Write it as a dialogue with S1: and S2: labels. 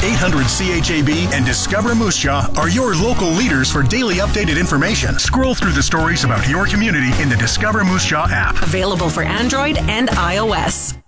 S1: 800 CHAB and Discover Moose Jaw are your local leaders for daily updated information. Scroll through the stories about your community in the Discover Moose Jaw app.
S2: Available for Android and iOS.